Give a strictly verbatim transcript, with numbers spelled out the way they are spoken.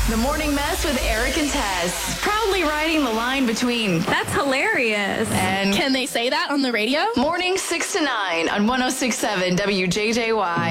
The Morning Mess with Eric and Tess. Proudly riding the line between That's hilarious. and Can they say that on the radio? Morning six to nine on one oh six point seven W J J Y.